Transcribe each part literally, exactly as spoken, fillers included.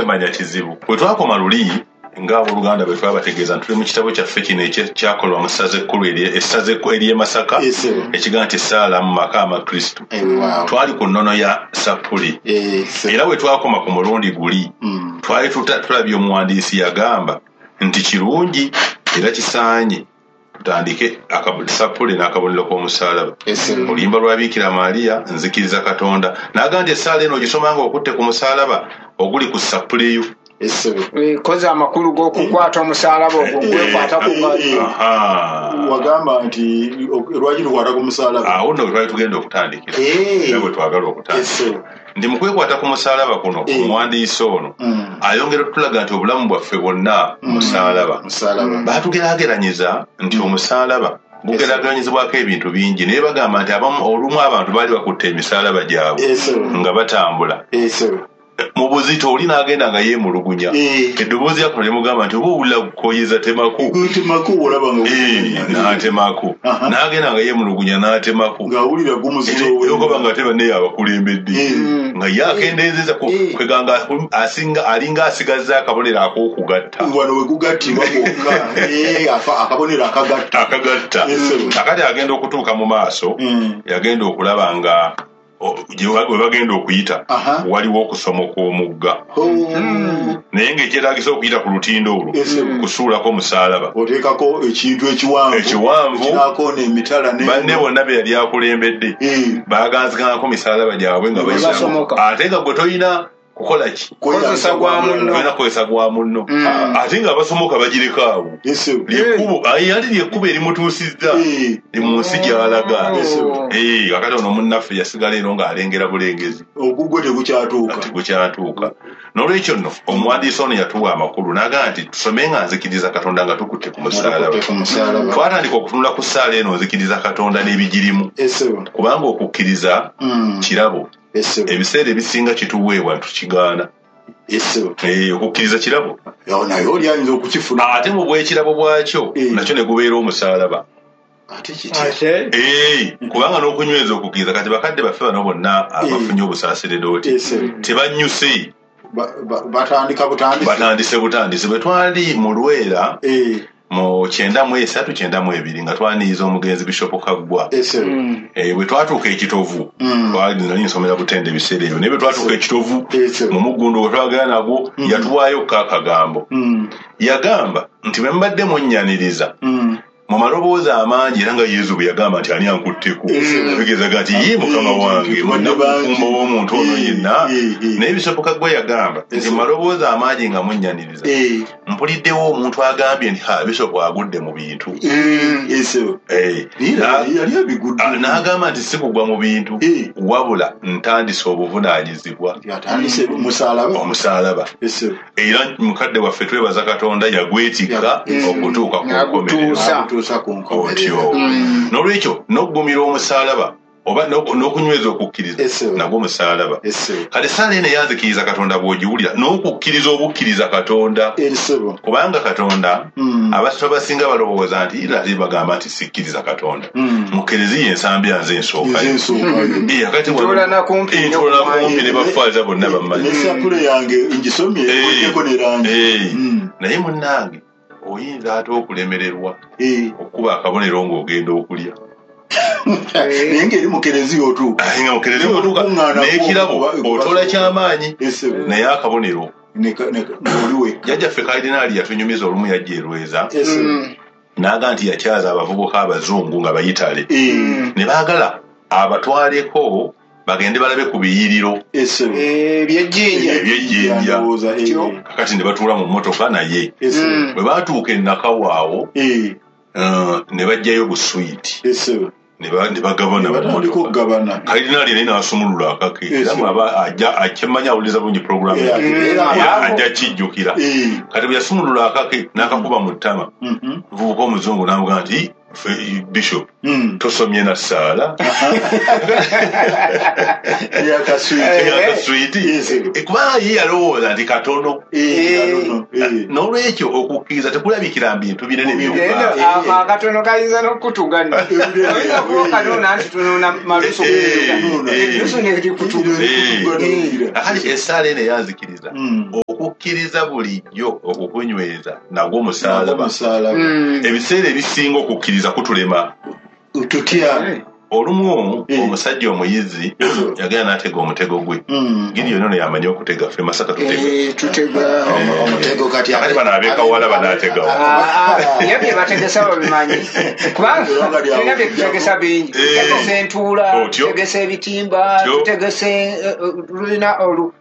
temanya kizibu bwe twakoma luli nga Oluganda bwe twabategeeza tuli mu kitabo kyaffe kino ekyakolwa mu ssaza ekkulu essaza ekkulu ery'e Masaka ekigaa nti Essaala mu maka amakristu twali ku nnono ya Sapuli era bwe twakoma ku mulundi guli twali tulabye omuwandiisi yagamba nti kirungi era kisaanye tutandike Sapuli n'akabonero k'omusaalaba oluyimba lwa Biikira Maaliya nzikiriza Katonda n'agamba nti essaala eno ogisomanga okutte ku musaalaba oguli ku Sapuli yo koza amakulu g'okukwata omusaalaba ogwo gwekwata ku mali wagamba nti lwaki lukwata ku musaalaba awo nno twali tugenda okutandikira era bwe twagala okutandikira ndi mu kwekwata ku musaalaba kuno omuwandiisi ono ayongera okutulaga nti obulamu bwaffe bwonna musaalaba baatugeraageranyiza nti omusaalaba gugeraganyizibwako ebintu bingi naye bagamba nti olumu abantu baali bakutte emisaalaba gyabwe nga batambula mu buzito oli n'agenda nga yeemulugunya eddoboozi yakono limugamba nti oba owulira kukoyeza temako n'atemako n'agenda nga yeemulugunya n'atemako yokoba nga teba naye abakulembedde nga ye akendeezeza kweganga alinga asigazza akabonero ak'okugatta wano we gugattibwa gwokka akabonero akagatta akagatta akati agenda okutuuka mu maaso yagenda okulaba nga we bagenda okuyita waliwo okusomoka omugga naye ng'ekyetaagisa okuyita ku lutindo olwo kusuulako omusaalaba oteekako ekintu ekiwanvu banne bonna be yali akulembedde baaganzikangako misaalaba gyabwe nga bayisamu ate nga gwe toyina kukola ki kozesa gwa munno wena kozesa gwa munno ate nga abasomoka bagireko awo lyekkubo yali lyekkubo erimutuusizza mu nsi gy'alaga kakati ono munnaffe yasigala eno ng'alengera bulengezi ogugwe tegukyatuuka tegukyatuuka n'olwekyo nno omuwandiisi ono yatuwa amakulu n'agamba nti tusome nga nzikiriza Katonda nga tukutte ku musaalaba twatandika okutunula ku ssaala eno nzikiriza Katonda n'ebigirimu kubanga okukkiriza kirabo ebiseera ebisinga kituweebwa tukigaana okukkiriza kirabo naye oli ayinza okukifuna ate mu bwekirabo bwakyo nakyo ne gubeera omusaalaba kubanga n'okunyweza okukkiriza kati bakadde baffe bano bonna abafunye obusaaserdoti tebanyuse batandise butandise bwe twali mu Lwera mu kyenda mu esatu kyenda mu ebiri nga twaniiza omugenzi Bishop Kaggwa bwe twatuuka ekitovu nali nsomera Butende ebiseera ebyo naye bwe twatuuka ekitovu mu muggundo gwe twagera nagwo yatuwaayo kaakagambo yagamba nti bwe mbadde munnyaniriza mu maloboozi amangi era nga Yesu bwe yagamba nti ani ankutteko ategeezaga nti ye Mukama wange mufumbo w'omuntu ono yenna naye Bishop Kaggwa yagamba nti mu maloboozi amangi nga munnyaniriza mpuliddewo omuntu agambye nti ha Bishop agudde mu bintu n'agamba nti si kugwa mu bintu wabula ntandise obuvunaanyizibwa omusaalaba era mukadde waffe twebaza Katonda yagwetikka okutuuka ku nkomerero otyo n'olwekyo n'okugumira omusaalaba oba n'okunyweza okukkiriza nagwo musaalaba kale essaala eno yanzikiriza Katonda bw'ogiwulira n'okukkiriza obukkiriza Katonda kubanga Katonda abantu abasinga balowooza nti ate bagamba nti sikkiriza Katonda mu Kereziya ensambi yanze ensooka akati ntolana kumpi ne bafaaza bonna bammanyi esapule yange ngisomye ekeko ne rangi naye munnange oyinza ate okulemererwa okuba akabonero ng'ogenda okulya naye ng'eri mu Kereziya otuuka nga mu Kereziya otuuka n'ekirabo otola ky'amaanyi naye akabonero jjajjaffe Kalidinaali yatunyumiza olumu yajja erweza n'aga nti yakyaza abavubuka abazungu nga bayitale ne baagala abatwaleko bagende balabe ku biyiriro ebyejjinja kakati ne batuula mu mmotoka naye bwe baatuuka e Nakawaawo ne bajjayo buswiti ne bagabana Kalidinaali naye n'asumulula akake era mwaba akyemmanya awuliriza bulungi puroguramu ajja kijjukira kati bwe yasumulula akake n'akakuba mu ttama muvubuka omuzungu n'amugamba nti Bishop tosomye na ssaala yakaswiti kubanga ye yalowooza nti katono n'olwekyo okukkiriza tekulabikira bintu binene byokakatono kayinza n'okutugana kanoona nti tunoona maluso luso nekutugana akati essaala eno yanzikiriza okukkiriza bulijjo okukunyweza nagwo omusaalaba ebiseera ebisinga okukkiriza kutulema tutya olumu omusajja omuyizi yagenda n'atega omutego gwe Gideon ono yamanyi okutega ffe Masaka tutega omutego kati ate bano abeekawala banaategawo ye bye bategesa babimanyi kubanga tulina bye tutegesa bingi tutegesa entuula tutegesa ebitimba tutegesa lulina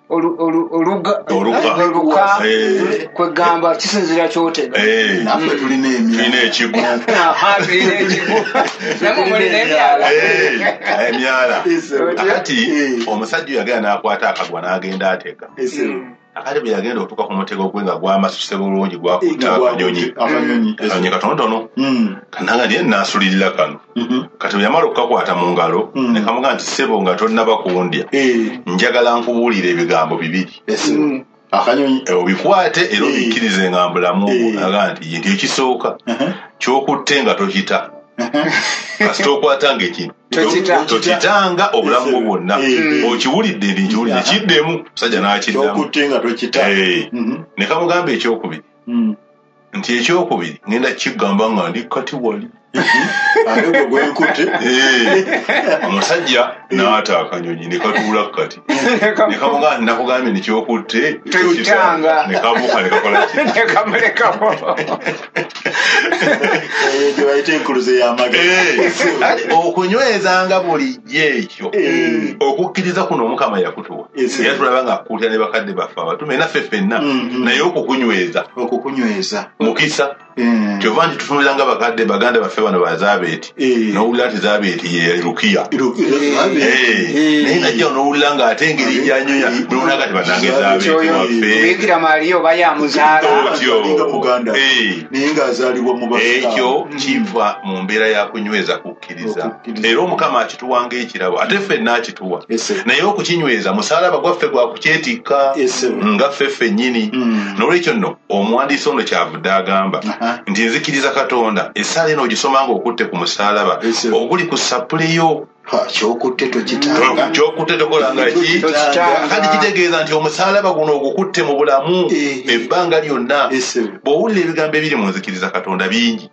oluka kwegamba kisinzira kyotega naffe tulina ekigu tulina ekigu namwe mulina emyala emyala akati omusajja yagenda n'akwata akagwa n'agenda atega akati bwe yagenda okutuuka ku mutego gwe nga gwamasuse bulungi gwakutta akanyonyi akanyonyi katonotono kananga ndiye naasulirira kano kati bwe yamala okukakwata mu ngalo ne kamuga nti ssebo nga tonnaba kundya njagala nkubuulira ebigambo bibiri akanyonyi obikwate era obikkirize nga mbulamu aga nti yenti ekisooka kyokutte nga tokita kasita okwatanga ekintu tokitanga obulamu bwo bwonna okiwulidde ndi nkiwulidde kiddemu musajja n'akiddamu ne kamugamba ekyokubiri nti ekyokubiri ngenda kikigamba nga ndi kati wali ate gwekutte omusajja n'ata akanyonyi ne katuula kati ne kamugamba nti nakugambye nekyokutte tokitanga ne kabuuka ne kakola ki ne kamulekamo gye bayita enkuluze y'amagezi okunywezanga bulijjo ekyo okukkiriza kuno Omukama yakutuwa era tulaba nga akkuutira ne bakadde baffe abatume naffe ffenna naye okukunyweza okukunyweza mukisa kyova nti tutunulira nga bakadde baganda baffe bano ba Zabeeti n'owulira nti Zabeeti ye Lukiya naye najja n'owulira ng'ate engeri gy'anyonya n'owulira kati bannange Zabeeti waffe Bikira Mariya oba yamuzaala naye ng'azaalibwa mu ekyo kiva mu mbeera ya kunyweza kukkiriza era Omukama akituwa ng'ekirabo ate ffenna akituwa naye okukinyweza musaalaba gwaffe gwa kukyetikka nga ffe ffennyini n'olwekyo nno omuwandiisi ono kyavudde agamba nti nzikiriza Katonda essaala eno ogisoma ng'okutte ku musaalaba oguli ku sappuleyo kyokutte tokitanga kyokutte tokolanga ki kati kitegeeza nti omusaalaba guno ogukutte mu bulamu ebbanga lyonna bw'owulira ebigambo ebiri mu nzikiriza Katonda bingi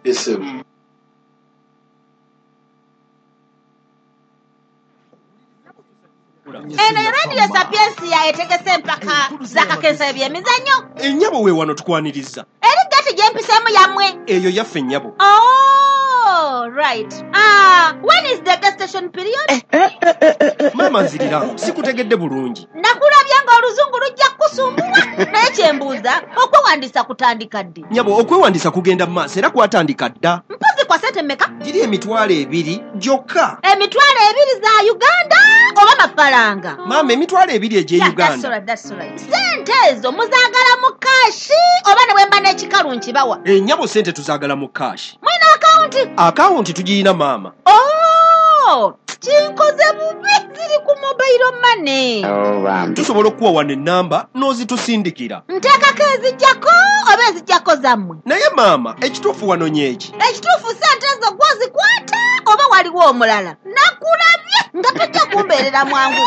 eno Radio Sapiensia etegese empaka z'akakensa ebyemizannyo ennyabo we wano tukwaniriza eri gati gyempiseemu yammwe eyo yaffe ennyabo oh right ah when is the gestation period maama nzirira sikutegedde bulungi nakulabya ng'oluzungu lujja kukusumbula naye kyembuuza okwewandiisa kutandika ddi nyabo okwewandiisa kugenda mu maaso era kwatandika dda mpozi kwa sente mmeka giri emitwalo ebiri gyokka emitwalo ebiri za Uganda oba mafaranga maama emitwalo ebiri egye Uganda sente ezo muzaagala mu kaashi oba ne bwemba n'ekikalu nkibawa ennyabo sente tuzaagala mu kaashi mwina akawunti akawunti tugiyina maama oh kinkoze bubi ziri ku mobile money tusobola okuwa wano ennamba n'ozitusindikira nteekako ezijjako oba ezijjako zammwe naye maama ekituufu wano nyeki ekituufu sente ezo gwozikwata oba waliwo omulala nakulabye nga tojja kumbeerera mwangu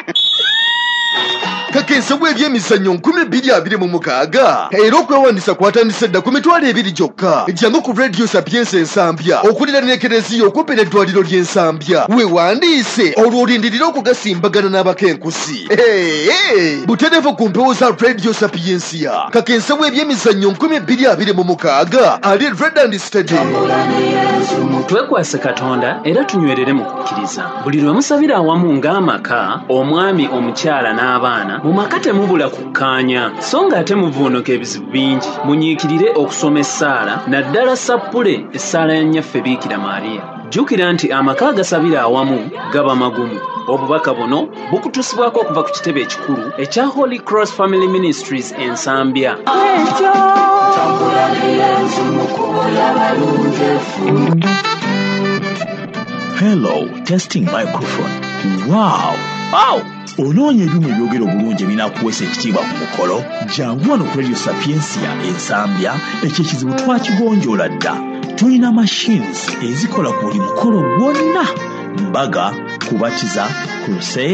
kakensa bw'ebyemizannyo nkumi bbiri abiri mu mukaaga era okwewandiisa kwatandise dda ku mitwalo ebiri gyokka jangu ku Radio Sapiensia ensambya okulira n'ekereziya okumpi n'eddwaliro ly'ensambya weewandiise olwo olindirira okugasimbagana n'abakenkusi butereevu ku mpewo za Radio Sapiensia kakensa bw'ebyemizannyo nkumi bbiri abiri mu mukaaga ali Redland Stadium. Twekwase Katonda era tunywerere mu kukkiriza buli lwe musabira awamu ng'amaka omwami omukyala n'abaana mu maka temubula kukkaanya so nga ate muvuunuka ebizibu bingi munyiikirire okusoma essaala naddala sappule essaala ya nnyaffe Biikira Mariya jjukira nti amaka agasabira awamu gaba magumu obubaka buno bukutusibwako okuva ku kitebe ekikulu ekya Holy Cross Family Ministries ensambya ekyo Hello, testing microphone. Wow! Wow! Onoonya ebyuma ebyogera obulungi ebinaakuweesa ekitiibwa ku mukolo jangu wano ku Radio Sapiensia ensambya ekyo ekizibu twakigonjoola dda tulina machines ezikola ku buli mukolo gwonna mbaga kubatiza crusade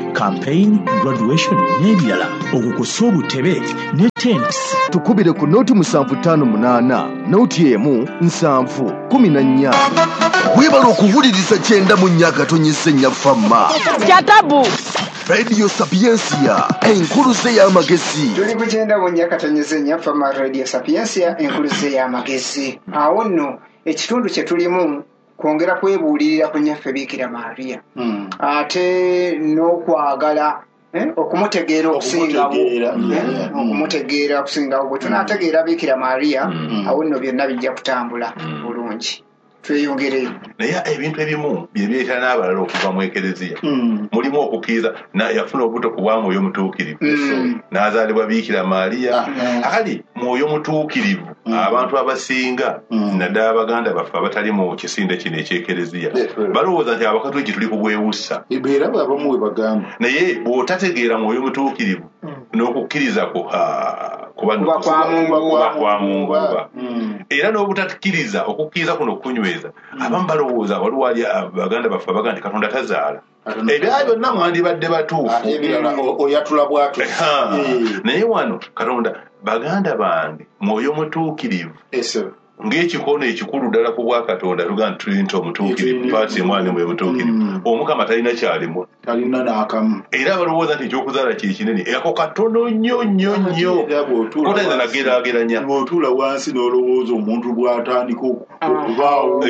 campaign, graduation n'ebirala okukosa obutebe ne tents. Tukubire ku noti musanvu ttaano munaana noti emu nsanvu kumi na nnya. Weebala okuwuliriza kyenda mu nnya Gatonnyesa ennya Famma. Kyatabu. Radio Sapiensia enkuluze y'amagezi. Tuli ku kyenda mu nnya Gatonnyesa ennya Famma Radio Sapiensia enkuluze y'amagezi. Awo nno ekitundu kye tulimu kwongera kwebuulirira ku nnyaffe Biikira Maria. Mm. Ate n'okwagala eh, okumutegeera okusingawo eh, okumutegeera okusingawo bwe tunaategeera Biikira Maria mm. awo nno byonna bijja kutambula mm. bulungi. Tweyongereyo. Naye ebintu ebimu bye byetera n'abalala okuva mu ekereziya mm. mulimu okukkiriza yafuna obuto ku bwa Mwoyo Mutuukirivu mm. n'azaalibwa Biikira Maria ah. akali Mwoyo Mutuukirivu mm. abantu abasinga mm. naddala Abaganda baffe abatali mu kisinde kino ekyekereziya balowooza nti Abakatoliki tuli kubwewussa era abamu we bagamba naye bw'otategeera Mwoyo Mutuukirivu mm. n'okukkiriza ku kuba kwa Mungu era n'obutakkiriza okukkiriza kuno kunyweza abamu balowooza waliwo ali Abaganda baffe abaga nti Katonda tazaala ebya byonna mwandibadde batuufu oyatula bwatu naye wano Katonda Baganda bange Mwoyo Mutuukirivu ng'ekikono ekikulu ddala ku bwa Katonda tuga nti tuli nti omutuukirivu paati emwana Mwoyo Mutuukirivu Omukama talina kyalimu talina n'akamu era balowooza nti ekyokuzaala kye kinene ako katono nnyo nnyo nnyo kotayinza nageraageranya ng'otuula wansi n'olowooza omuntu bw'atandika okubaawo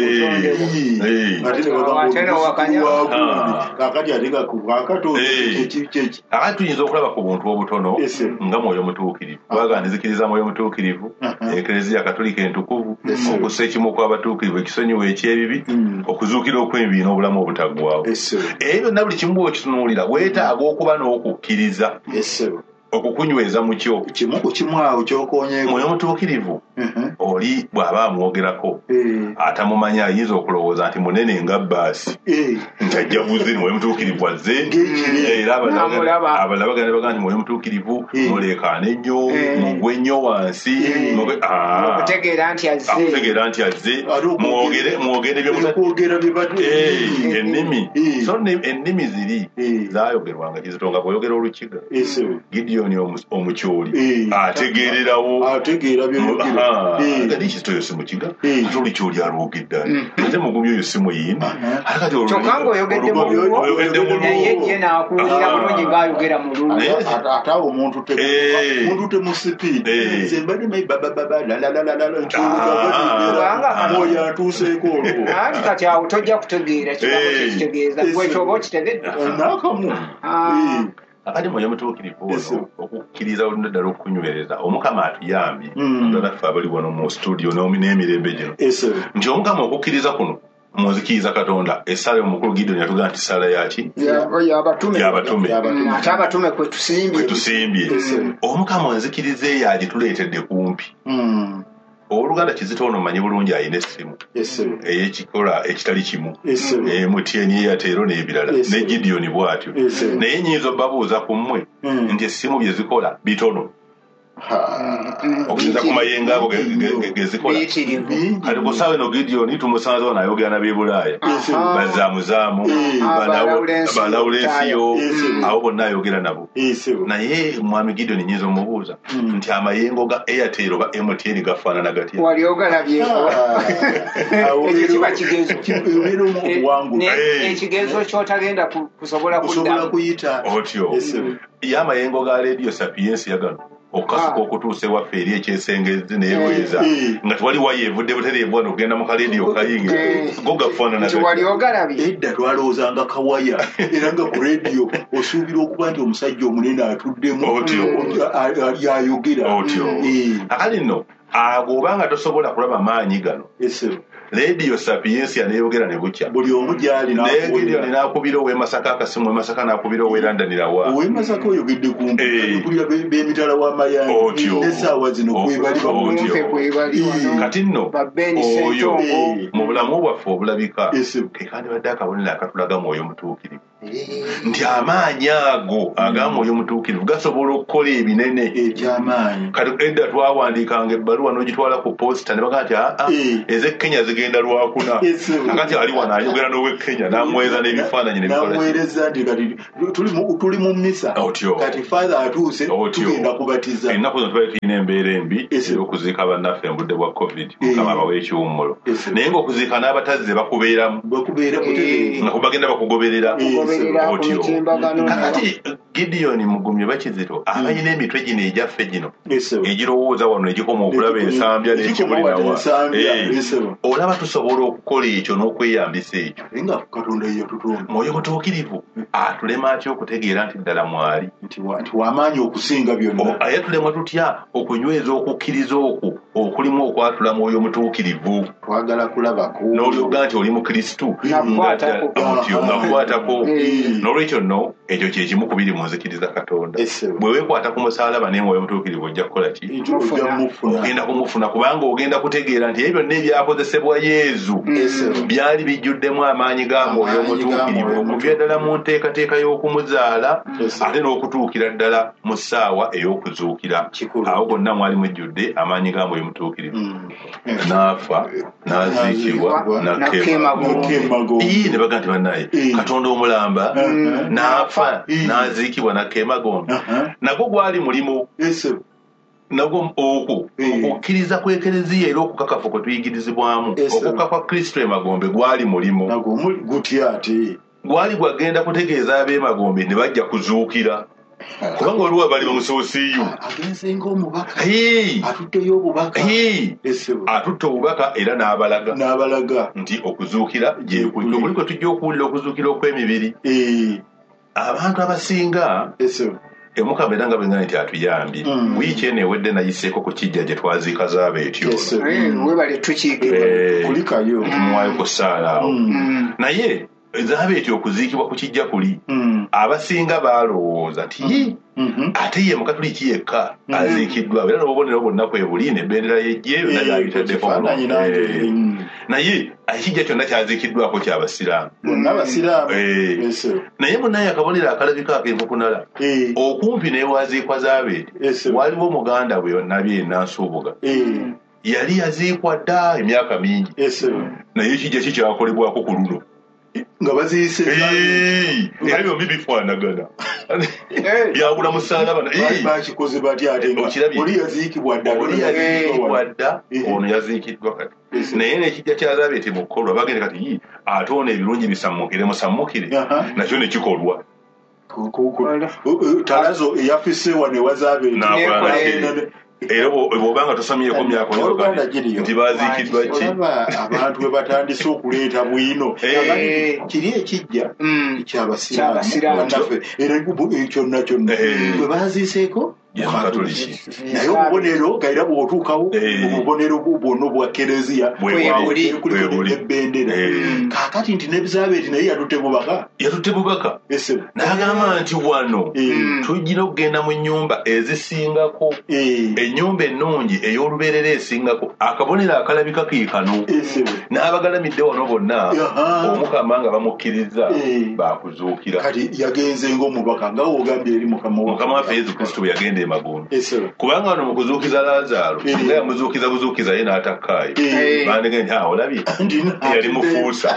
kakati ate gakuba Katonda kyeki akati tuyinza okulaba ku buntu obutono nga Mwoyo Mutuukirivu bwaga nzikiriza Mwoyo Mutuukirivu Ekereziya Katolika entukuvu okussa ekimu kw'abatuukirivu ekisonyiwa ekyebibi okuzuukira okw'ebibi n'obulamu obutaggwaawo ebyo byonna buli kimu bw'okitunuulira weetaaga okuba n'okukkiriza okukunyweza mu kyo kimu ku kimu awo ky'okoonyeeko Mwoyo Mutuukirivu oli bw'aba amwogerako atamumanyi ayinza okulowooza nti munene nga bbaasi nti ajja buze Mwoyo Mutuukirivu azze era abalala bagenda baga nti Mwoyo Mutuukirivu muleekaana ennyo mugwe ennyo wansi okutegeera nti azze akutegeera nti azze mwogere ennimi so ennimi ziri zaayogerwanga Kizito nga bw'oyogera Olukiga Gideoni omukyoli ategeererawo ategeera by'oyogera gadi Kizito yo si mukiga ate Olukyoli alwogedde ate mugumya oyo si muyimbi kyokka ng'oyogedde mu lulwo naye ye n'akuwulira bulungi ng'ayogera mu lulwo ate awo omuntu omuntu temusipiidi nze mbadde mayi babababa lalalalala nkyomwoyo atuuseeko olwo anti kati awo tojja kutegeera kigambo kyekitegeeza gwe kyoba okitegedde n'akamu akati Mwoyo Mutuukirivu ono okukkiriza olunda ddala okukunywereza Omukama atuyambye ddala ffe abali wano mu studio n'emirembe gino nti Omukama okukkiriza kuno muzikiriza Katonda essala omukulu Gideoni yatugaa nti ssala yaki y'abatume ate abatume kwe tusimbye Omukama onzikiriza eyo agituleetedde kumpi Oluganda Kizito ono manyi bulungi ayina essimu ey'ekikola ekitali kimu M T N Airtel n'ebirala ne Gideoni bw'atyo naye nnyinza babuuza ku mmwe nti essimu bye zikola bitono okusinza ku mayengo ago gezikola kati ku ssaawa eno Gideoni tumusanze wano ayogera n'ab'e Bulaaya bazaamuzaamu balawulensiyo abo bonna ayogera nabo naye mwami Gideoni nnyinza omubuuza nti amayengo ga Airtel oba M T N gafaanana gatya wali ogalabyeko ekyo kiba kigezo ekigezo ky'otagenda kusobola kuyita otyo ye amayengo ga Radio Sapiensia gano okukasuka okutuusa ewaffe eri ekyesengezi neerweza nga tewali wayo evudde butereevu wano okugenda mu kaleediyo kayinge go gafaanana edda twalowoozanga kawaya era nga ku rediyo osuubira okuba nti omusajja omunene atuddemu yayogera akali nno ago obanga tosobola kulaba maanyi gano Radio Sapiensia neeyogera ne bukya buli omu gyali naye Gideoni n'akubira ow'e Masaka akasimu ow'e Masaka n'akubira ow'e Londonira wa ow'e Masaka oyogedde kumpi kulira b'emitala w'amayanja n'essaawa zino kwebali kati nno oyo mu bulamu bwaffe obulabika ke kandibadde akabonero akatulaga Mwoyo Mutuukirivu nti amaanyi ago agamwoyo omutuukirivu gasobola okukola ebinene ekyamaanyi. kati edda twawandiikanga ebbaluwa n'ogitwala ku posita ne bagaa nti aa ez'ekenya zigenda lwakuna akati ali wano ayogera n'ow'ekenya n'amuweereza n'ebifaananyi n'amuweereza nti kati tuli mu mmisa kati faatha atuuse tugenda kubatiza. ennaku zino tubali tulina embeera embi ey'okuziika bannaffe mu budde bwa covid mukama abawa ekiwummulo naye ng'okuziika n'abatazze bakubeeramu nga kubagenda bakugoberera otyo. kakati Gideon Mugumye Bakizito abalina emitwe gino egyaffe gino egirowooza wano egikoma okulaba ensambya n'ekibulirawa olaba tusobola okukola ekyo n'okweyambisa ekyo mwoyo mutuukirivu atulema atya okutegeera nti ddala mwali nti wamaanyi okusinga byonna aye tulema tutya okunyweza okukkiriza okwo okulimu okwatula mwoyo mutuukirivu twagala kulabako n'olyoga nti oli mukristu ngakwatako n'olwekyo nno ekyo kyekimu ku biri mu nzikiriza Katonda bwe weekwata ku musaalaba naye mwoyo mutuukirivu ojja kukola ki ogenda kumufuna kubanga ogenda kutegeera nti ebyo byonna ebyakozesebwa Yesu byali bijjuddemu amaanyi ga mwoyo omutuukirivu okuvya ddala mu nteekateeka y'okumuzaala ate n'okutuukira ddala mu ssaawa ey'okuzuukira awo gonna mwali mujjudde amaanyi ga mwoyo mutuukirivu n'afa n'aziikibwa nakemago ii ne baga nti bannaye Katonda omulamba n'afa n'aziikibwa nakemagombe nagwo gwali mulimo nagwo okwo okukkiriza kw'ekereziya era okukakafu kwe tuyigirizibwamu okukka kwa Kristo emagombe gwali mulimo gutya ate gwali gwagenda kutegeeza ab'emagombe ne bajja kuzuukira kubanga waliwo bali bamusoosiyo agenze ng'omubaka atutteyo obubaka atutte obubaka era n'abalaga n'abalaga nti okuzuukira gye kuli okuli kwe tujja okuwulira okuzuukira okw'emibiri abantu abasinga Mukama era nga bwengana nti atuyambye wiiki eno ewedde nayiseeko ku kijja gye twaziika zaabeetyo webale tukiikirwa kulikayo tumuwaayo ku ssaala awo naye zaabeetyo okuziikibwa ku kijja kuli abasinga baalowooza ti ate ye mukatuliki yekka aziikiddwa era n'obubonero bwonna kwebuli n'ebbendera y'eggye yonna gyabitaddeko naye ekijja kyonna kyaziikiddwako ky'abasiraamu naye munnaye akabonero akalabika ak'enkukunala okumpi n'ewaziikwa zaabeete waliwo muganda bwe nabye Nansuubuga yali yaziikwa dda emyaka mingi naye ekijja ki kyakolebwako ku luno nga baziise era byombi bifaanagana byawula musaalaba bakikoze batya ate oli yaziikibwa dda oli yaziikibwa dda ono yaziikiddwa kati naye n'ekijja kyazaabeete mu kukolwa bagende kati ate ono ebirungi bisammukire musammukire nakyo ne kikolwa talazo eyafise wano ewazaabeete era bw'obanga tosomyeko myaka nti baziikiddwa ki abantu bwe batandise okuleeta bwino kiri ekijja kyabasiraamu era kyonna kyonna bwe baziiseeko Katoliki naye obubonero gaira bw'otuukawo obubonero bwonna obwa kereziya kuliko ebbendera kaakati nti nebizaabeeti naye yatutte bubaka yatutte bubaka n'agamba nti wano tujjira okugenda mu nnyumba ezisingako ennyumba ennungi ey'olubeerera esingako akabonero akalabika kiikano n'abagalamidde wano bonna Omukama nga bamukkiriza baakuzuukira kati yagenze ng'omubaka nga wogambye eri Mukama waffe Yesu Kristo bwe yagenda emagombe kubanga wano mu kuzuukiza Laazaalo nga yamuzuukiza buzuukiza ye n'atakkaayo bandege nti olabye yali mufuusa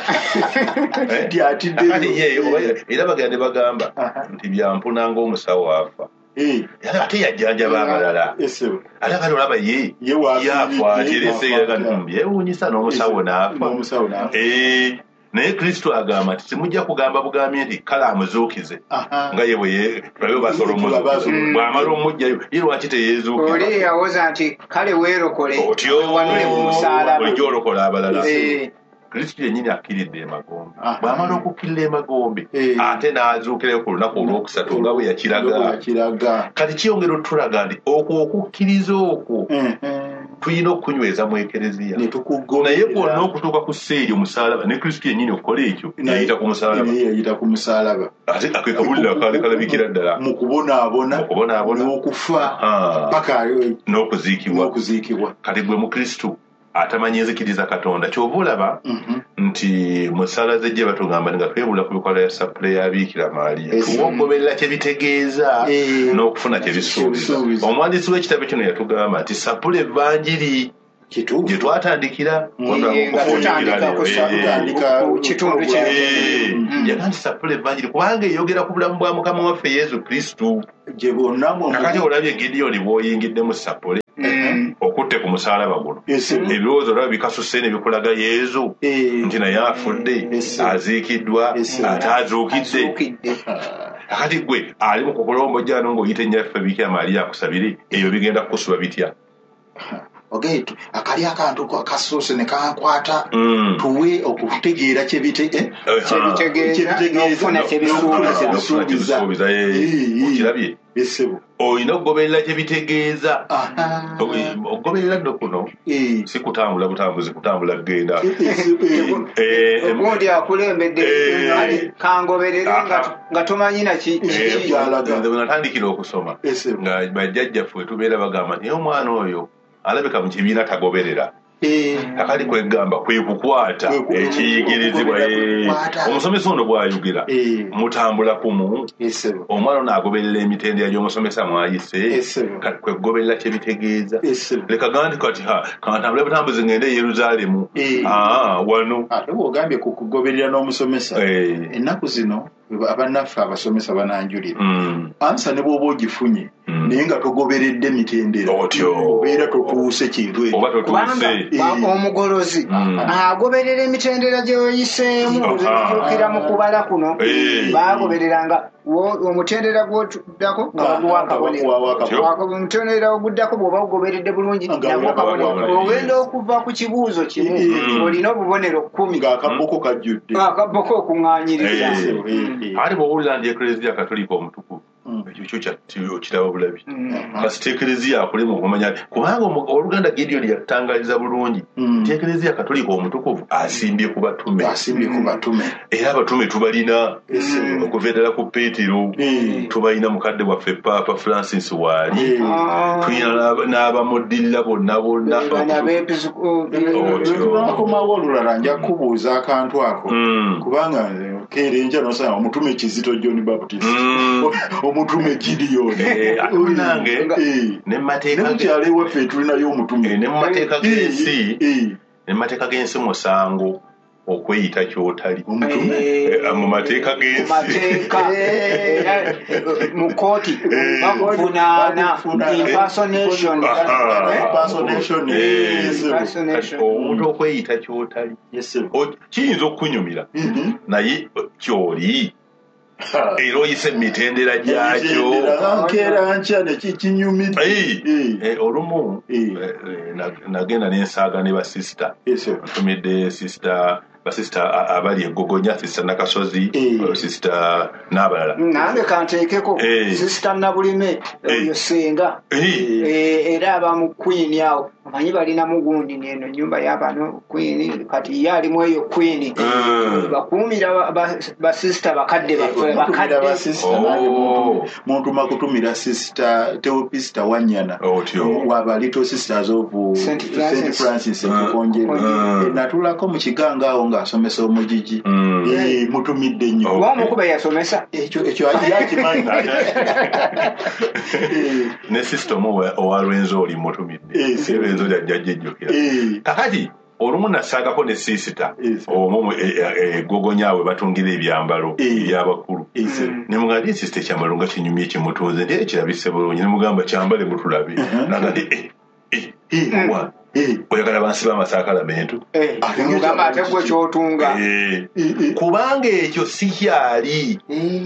era bagenda ne bagamba nti byampuna ng'omusawo afa ate yajjanjaba abalala ate kati olaba ye yafa atereseeraga yeewuunyisa n'omusawo n'afa naye Kristo agamba nti temujja kugamba bugambye nti kale amuzuukize nga ye bwe tulabe basolo bw'amala omujjayo ye lwaki teyeezuukira oli yawoza nti kale weerokole wanule ku musaalaba bulijjo olokola abalala Kristo yennyini akkiridde emagombe bw'amala okukkirira emagombe ate n'azuukirayo ku lunaku olwokusatu nga bwe yakiraga kati kiyongera otulaga nti okwo okukkiriza okwo tulina okukunyweza mu ekereziya naye kwonna okutuuka ku sseeri omusaalaba ne Kristo yennyini okukola ekyo yayita ku musaalaba ate akekabulira kalabikira ddala mu kubonaabona n'okufa paka n'okuziikibwa kati gwe mu Kristo atamanyi nzikiriza Katonda ky'oba olaba nti musala zejje batugamba nga twebula ku bikola ya supply ya Bikira Maria tuwogoberera kye bitegeeza n'okufuna kye bisuubiza. Omwandiisi w'ekitabo kino yatugamba nti supply evanjiri kitu gye twatandikira kitundu kye yaga nti supply evanjiri kubanga eyogera ku bulamu bwa Mukama waffe Yesu Kristo gye bonna kakati olabye Gideoni bw'oyingidde mu supply okutte ku musalaba guno ebirowoozo olaba bikasusse ne bikulaga Yesu nti naye afudde aziikiddwa ate azuukidde. Kakati gwe ali mu kukulomboja ano ng'oyita ennyaffe Bikira Maria akusabire ebyo bigenda kukusuba bitya? Ogaitu akali akantu akasuuse ne kankwata tuwe okutegeera kye bite kyebitegeeza kyebisuubiza okirabye esebo oyina okugoberera kye bitegeeza. Okugoberera nno kuno si kutambula butambuzi kutambula kugenda ogundi akulembedde kangoberere nga tomanyi naki natandikira okusoma nga bajjajjaffe tubeera bagamba naye omwana oyo alabika mu kibiina tagoberera. Kakati kwegamba kwe kukwata ekiyigirizibwa omusomesa ono bw'ayogera mutambula kumu omwana ono agoberera emitendera gy'omusomesa mwayise kati kwe kugoberera kye bitegeeza. Leka gandi kati kantambule butambuzi ngende e Yeruzaalemu wano ate bw'ogambye ku kugoberera n'omusomesa ennaku zino abannaffe abasomesa bananjulira ansa ne bw'oba ogifunye naye nga togoberedde mitendera obeera totuuse kintu ekyo. Omugolozi agoberera emitendera gyeoyiseemu gyokira mu kubala kuno bagobereranga omutendera gwotuddako nga baguwa akabonero omutendera oguddako bw'oba ogugoberedde bulungi nagwo akabonero. Ogenda okuva ku kibuuzo kimu olina obubonero kkumi ng'akabboko kajjudde akabboko okuŋŋaanyiriza. Ate bw'owulira nti Eklezia Katolika omutukuvu ekyo kyo kiraba bulabi kasita Eklezia akule mu kumanya kubanga oluganda Gideoni yatutangaliza bulungi nti Eklezia Katolika omutukuvu asimbye ku batume era abatume tubalina okuva ddala ku Peetero tubalina mukadde waffe Paapa Francis waali tulina n'abamuddirira bonna bonna akomawo olulala nja kubuuza akantu ako kubanga keerenja nosanga omutume Kizito John Baptist omutume Gideoni nange ne mateeka n'omukyala ewaffe tulinayo omutume ne mateeka g'ensi ne mateeka g'ensi musango okweyita kyotali mu mateeka g'ensi mu kooti bakuvunaana impersonation omuntu okweyita kyotali kiyinza okunyumira naye kyoli era oyise emitendera gyakyo nkeera nkya nekikinyumidde. Olumu nagenda n'ensaaga ne basisita ntumidde sisita basisita abali egogonya sisita Nakasozi sisita n'abalala nange kanteekeko sisita Nabulime oyo senga era aba mu Queen awo amanyi balina mugundi neno nyumba y'abano Queen kati ye alimu eyo Queen bakuumira basisita bakadde bakadde muntu makutumira sisita Theopista Wanyana waba Little Sisters of Saint Francis Ekikonjero natulako mu kiganga awo ng'asomesa omugigi mutumidde nnyo wamukuba yasomesa ekyo ekyo yakimanyi ne system owa Lwenzo oli mutumidde Lwenzo jajjejjukira kakati olumu nasaagako ne sisita omwo egogonyawe batungira ebyambalo ebyabakulu ne mugamba sisita ekyambalo nga kinyumye kimutunze nti ekirabise bulungi ne mugamba kyambale mutulabe naga nti oyagala bansi b'amasakalamentu mugamba ate gwe kyotunga kubanga ekyo si kyali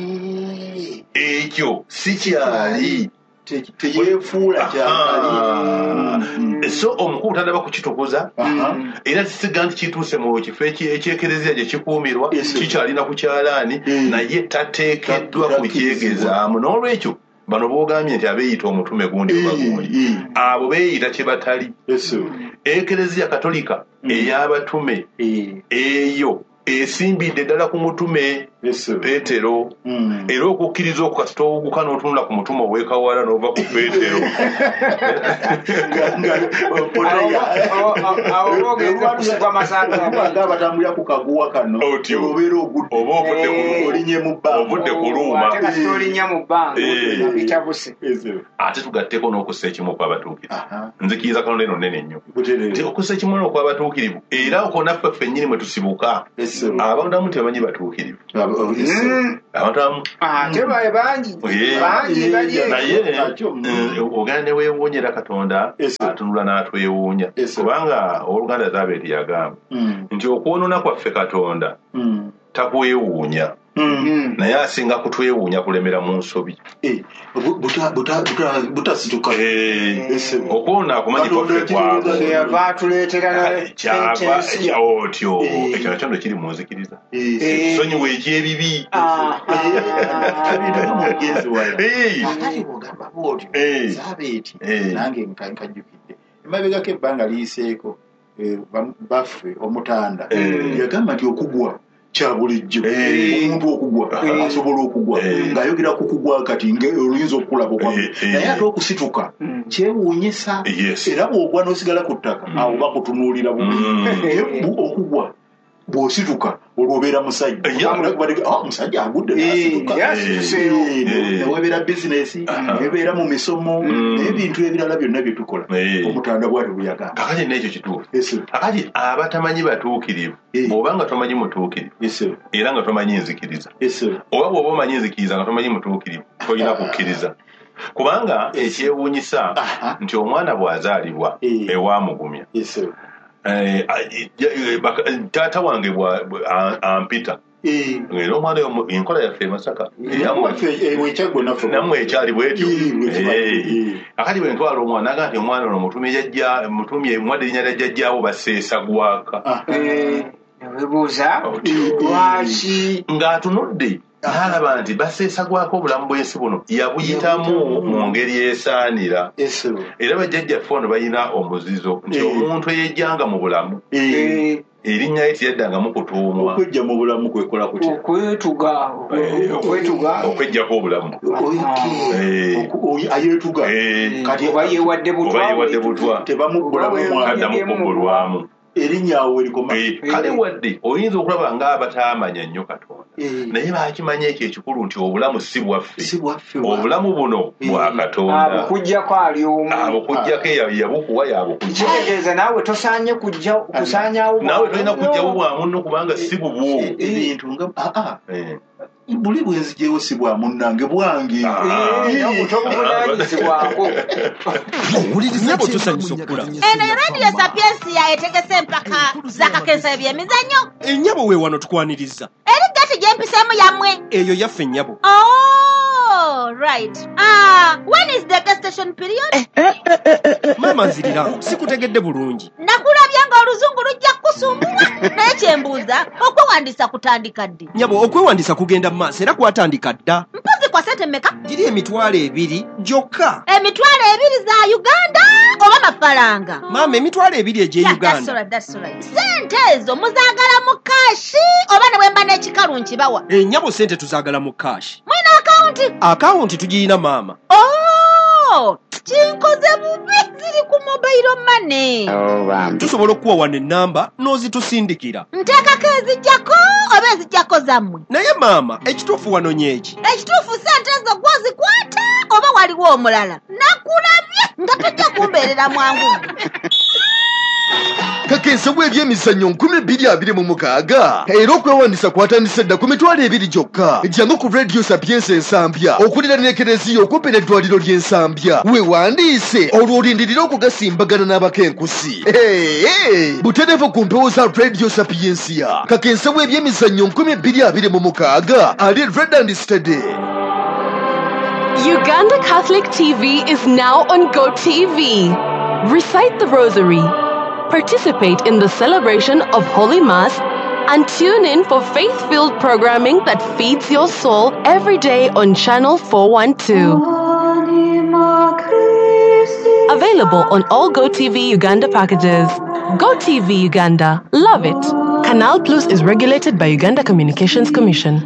ekyo si kyali teyefuula kyali so omukulu tandaba kukitukuza era kisiga nti kituuse mu kifo ekyekerezia gye kikuumirwa kikyalina ku kyalaani naye tateekeddwa kukyegezaamu n'olwekyo bano boogambye nti abeeyita omutume gundi bagundi abo beeyita kye batali. Eklezia Katolika ey'abatume eyo esimbidde ddala ku mutume Petero era okukkiriza okukasita oguka n'otunula ku mutima ow'ekawala n'ova ku Petero batambulira ku kaguwa kano obeera olinye mu obudde kuluma bitabuse ate tugatteko n'okussa ekimu okw'abatuukirivu nzikiriza kano leno nnene nnyo nti okussa ekimu okw'abatuukirivu era okwo naffe ffennyini mwe tusibuka abantu abamu tebamanyi batuukirivu abantu abamu ate bae bangi bangi naye ogenda ne weewuunyera Katonda atunula n'atwewuunya kubanga owooluganda Zabeeti yagamba nti okwonoona kwaffe Katonda takwewuunya naye asinga kutwewuunya kulemera mu nsobi butasituka okwonoona akumanyi kwaffe kwagotyo ekyo nakyo ndo kiri mu nzikiriza sonyiwa eky'ebibi nange nkajjukidde emabegako ebbanga liyiseeko baffe omutanda yagamba nti okugwa kya bulijjo omuntu okugwa asobola okugwa ng'ayogera ku kugwa kati oluyinza okukulaba okwamu naye ate okusituka kyewuunyisa era bw'ogwa n'osigala ku ttaka awo bakutunuulira bubi okugwa bw'osituka olwobeera musajja musajja agudde n'asituka newebeera bizinesi newebeera mu misomo n'ebintu ebirala byonna bye tukola omutanda bwati buyagamba kakati n'ekyo kituufu kakati abatamanyi batuukirivu bw'oba nga tomanyi mutuukirivu era nga tomanyi nzikiriza oba bw'oba omanyi nzikiriza nga tomanyi mutuukirivu tolina kukkiriza kubanga ekyewuunyisa nti omwana bw'azaalibwa ewamugumya taata wange ampita era omwana enkola yaffe e Masaka nammwe ekyali bwetyo akati bwe ntwala omwana naga nti omwana ono mutumye mwadde erinnya lya jjajjaawo baseesagwaka webuuza lwaki ng'atunudde n'alaba nti baseesagwako obulamu bw'ensi buno yabuyitamu mu ngeri esaanira era bajjajjaffe ono balina omuzizo nti omuntu eyejjanga mu bulamu erinnya lye tiyaddangamu kutuumwa okwejja mu bulamu kwekola kutya okwetuga okwetuga okwejjako obulamu ayeetuga kati oba yeewadde butwa tebamuggulamu muggulwamu erinnya awo erikoma kale wadde oyinza okulaba ng'abataamanya nnyo Katonda naye baakimanya ekyo ekikulu nti obulamu si bwaffe obulamu buno bwa Katonda abukuggyako ali omu abukuggyako yabukuwa yabukuggyako kitegeeza naawe tosaanye kujja kusaanyaawo naawe tolina kujjawo bwa munno kubanga si bubwo ebintu nga aa buli bwenzijewo si bwa munnange bwange tobuvunanyizibwako nyabo tusanyusa okula eno ye Radio Sapiensia etegese empaka zakakensa ebyemizannyo ennyabo we wano tukwaniriza eri gati gyempiseemu yammwe eyo yaffe ennyabo oh right ah when is the gestation period maama nzirira sikutegedde bulungi nakulabye ng'oluzungu lujja kukusumbuwa naye kyembuuza okwewandiisa kutandika ddi nyabo okwewandiisa kugenda mu maaso era kwatandika dda mpozi kwa sente mmeka giri emitwalo ebiri gyokka emitwalo ebiri za Uganda oba mafalanga maama emitwalo ebiri egy'e Uganda sente ezo muzaagala mu kaashi oba ne bwemba n'ekikalu nkibawa ennyabo sente tuzaagala mu kaashi mulina akawunti akawunti tugiyina maama oh kinkoze bubi ziri ku mobile money tusobola okuwa wano ennamba n'ozitusindikira nteekako ezijjako oba ezijjako zammwe naye maama ekituufu wano nyeeki ekituufu sente ezo gwozikwata oba waliwo omulala nakulabye nga tojja kumbeerera mwangu kakensa bw'ebyemizannyo nkumi bbiri abiri mu mukaaga era okwewandiisa kwatandise dda ku mitwalo ebiri gyokka jangu ku Radio Sapiensia ensambya okulira n'ekereziya okumpi n'eddwaliro ly'ensambya weewandiise olwo olindirira okugasimbagana n'abakenkusi butereevu ku mpewo za Radio Sapiensia kakensa bw'ebyemizannyo nkumi bbiri abiri mu mukaaga ali Red and Steady. Uganda Catholic T V is now on Go T V. Recite the Rosary, participate in the celebration of Holy Mass, and tune in for faith-filled programming that feeds your soul every day on Channel four one two. Available on all Go T V Uganda packages. Go T V Uganda. Love it. Canal Plus is regulated by Uganda Communications Commission.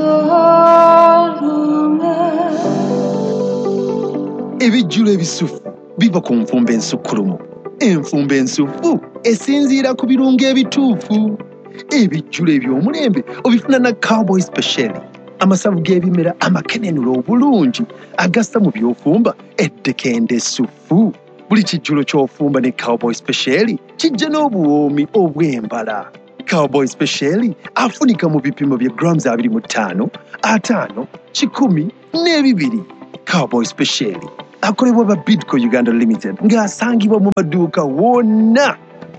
Ebijjulo ebisufu biva ku nfumba ensukulumu. Enfumba ensufu esinziira ku birungo ebituufu. Ebijjulo eby'omulembe obifuna na Cowboy Special. Amasavu g'ebimera amakenenula obulungi agassa mu by'ofumba eddekende essufu. Buli kijjulo ky'ofumba ne Cowboy Special kijja n'obuwoomi obw'embala. Cowboy Special afunika mu bipimo bya grams abiri mu ttaano, ataano, kikumi n'ebibiri. Cowboy Special akolebwa ba Bidco Uganda Limited ng'asangibwa mu maduuka wonna.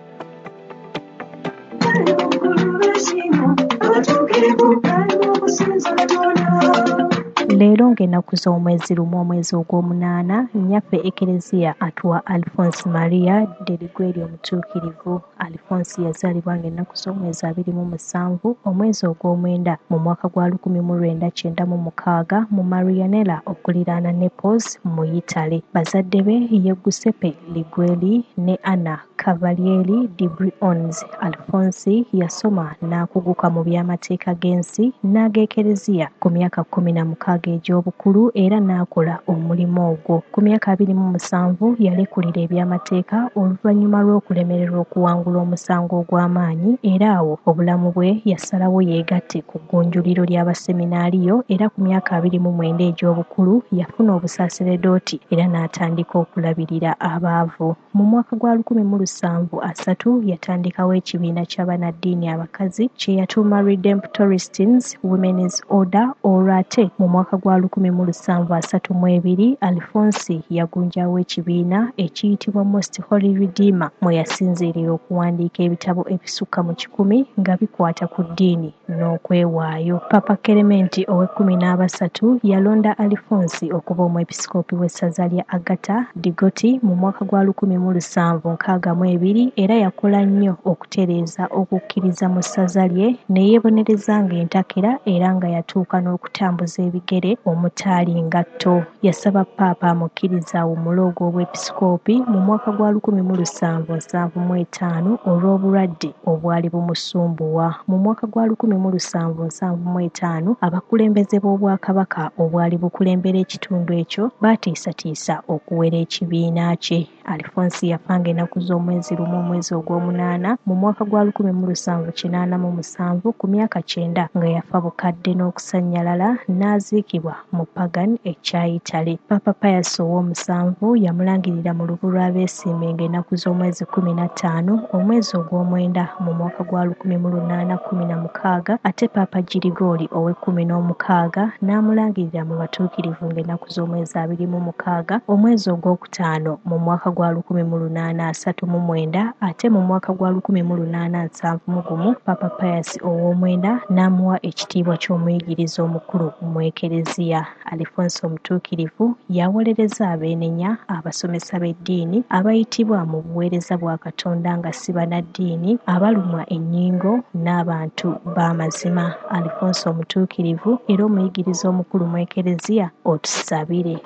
Leero ng'ennaku z'omwezi lumu omwezi ogw'omunaana nnyaffe Ekereziya atuwa Alphonse Maria Deligweri omutuukirivu. Alphonse yazaalibwa ng'ennaku z'omwezi abiri mu musanvu omwezi ogw'omwenda mu mwaka gwa lukumi mu lwenda kyenda mu mukaaga mu Marianella okuliraana Naples mu Italy. Bazadde be ye Giuseppe Ligweri ne Anna Cavalieri di Briones. Alphonse yasoma n'akuguka mu by'amateeka g'ensi n'ag'Ekereziya ku myaka kkumi na mukaaga egy'obukulu era n'akola omulimu ogwo. Ku myaka abiri mu musanvu yalekulira eby'amateeka oluvannyuma lw'okulemererwa okuwangula omusango ogw'amaanyi era awo obulamu bwe yasalawo yeegatte ku ggunjuliro ly'abaseminaaliyo era ku myaka abiri mu mwenda egy'obukulu yafuna obusaaseredooti era n'atandika okulabirira abaavu. Mu mwaka gwa lukumi mu lusanvu asatu yatandikawo ekibiina ky'abanaddiini abakazi kye yatuuma Redemptoristines Women's Order olwo ate mu mwaka gwa lukumi mu lusanvu asatu mu ebiri Alphonse yagunjawo ekibiina ekiyitibwa Most Holy Redeemer mwe yasinziirira okuwandiika ebitabo ebisukka mu kikumi nga bikwata ku ddiini n'okwewaayo. Papa Clement ow'ekkumi n'abasatu yalonda Alphonse okuba omwepisikoopi w'essaza lya Agata Digoti mu mwaka gwa lukumi mu lusanvu nkaaga mu ebiri era yakola nnyo okutereeza okukkiriza mu ssaza lye ne yeebonereza ng'entakera era nga yatuuka n'okutambuza ebigere omutaali ngatto. Yasaba Paapa amukkiriza omuloogo obw'episikoopi mu mwaka gwa lukumi mu lusanvu nsanvu mu etaano olw'obulwadde obwali bumusumbuwa. Mu mwaka gwa lukumi mu lusanvu nsanvu mu etaano abakulembeze b'Obwakabaka obwali bukulembera ekitundu ekyo baatiisatiisa okuwera ekibiina kye. Alphonse yafa ng'ennaku z'omwezi lumu omwezi ogw'omunaana mu mwaka gwa lukumi mu lusanvu kinaana mu musanvu ku myaka kyenda nga yafa bukadde n'okusannyalala n'aziikibwa mu Pagan ekya Italy. Papa Pius ow'omusanvu yamulangirira mu lubu lw'abeesiime ng'ennaku z'omwezi kkumi na ttaano omwezi ogw'omwenda mu mwaka gwa lukumi mu lunaana kkumi na mukaaga ate Papa Girigori ow'ekkumi n'omukaaga n'amulangirira mu batuukirivu ng'ennaku z'omwezi abiri mu mukaaga omwezi ogwokutaano mu mwaka gwa lukumi mu lunaana asatu mu mwenda ate mu mwaka gwa lukumi mu lunaana nsanvu mu gumu Papa Pius ow'omwenda n'amuwa ekitiibwa ky'omuyigiriza omukulu mu Ekereziya. Alphonse omutuukirivu yawolereza abeenenya abasomesa b'eddiini abayitibwa mu buweereza bwa Katonda nga si bannaddiini abalumwa ennyingo n'abantu b'amazima. Alphonse omutuukirivu era omuyigiriza omukulu mu Ekereziya otusabire.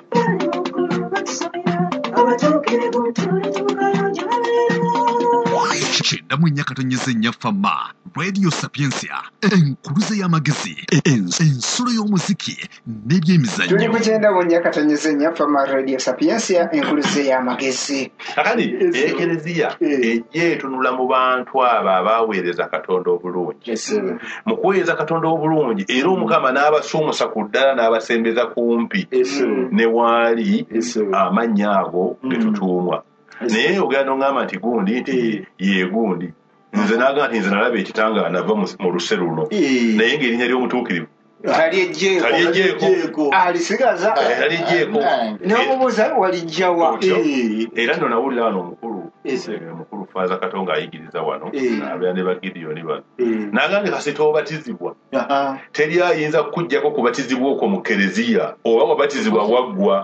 Kyenda mu nnyakatonyeza ennyafama Radio Sapiensia enkuluze y'amagezi ensulo y'omuziki n'ebyemizannyo. Tuli ku kyenda mu nnyakatonyeza ennyafama Radio Sapiensia enkuluze y'amagezi. Kakati Ekereziya ejje etunula mu bantu abo abaweereza Katonda obulungi. Mu kuweereza Katonda obulungi era Omukama n'abasuumusa ku ddala n'abasembeza kumpi ne waali amannya ago ge tutuumwa. Naye ogenda ngamba nti gundi nti ye gundi nze naga nti nze nalaba ekitangaala nava mu luse luno naye ng'erinnya ly'omutuukirivu taliejjeeko alisigaza n'omubuuza walijjawa era nno nawulira wano omukulu mukulu Faaza Katonga ayigiriza wano abeera ne bagidiyoni bano n'agambye kasi toobatizibwa teri ayinza kukuggyako kubatizibwa okwo mu Kereziya oba wabatizibwa waggwa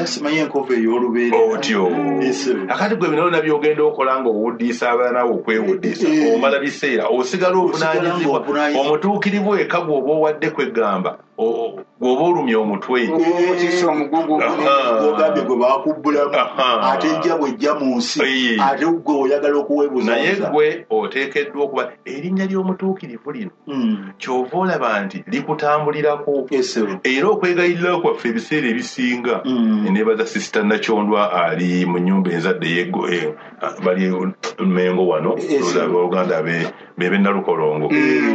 otyo akati gwe bino by'ogenda okola ng'owuddiisa abaana bo okwewuddiisa omala biseera osigala obunaanyizibwa omutuukirivu eka gw'oba owadde kwegamba bw'oba olumya omutwe ogambye gwe bakubbulamu ate ejja bwejja mu nsi ate gwe oyagala okuweebuza naye gwe oteekeddwa okuba erinnya ly'omutuukirivu lino kyova olaba nti likutambulirako era okwegayirira kwaffe ebiseera ebisinga nebaza sisita Nakyondwa ali mu nnyumba enzadde yeggo bali Mengo wano Oluganda bebe Nalukolongo